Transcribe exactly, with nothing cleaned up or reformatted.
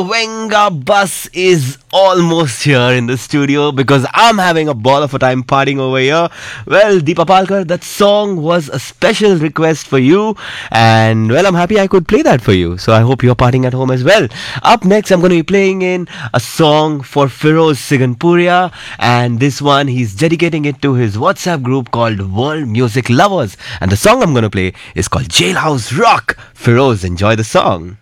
Venga Bus is almost here in the studio because I'm having a ball of a time partying over here. Well, Deepa Palkar, that song was a special request for you, and well, I'm happy I could play that for you. So I hope you're partying at home as well. Up next, I'm going to be playing in a song for Feroz Siganpuria, and this one he's dedicating it to his WhatsApp group called World Music Lovers. And the song I'm going to play is called Jailhouse Rock. Feroz, enjoy the song.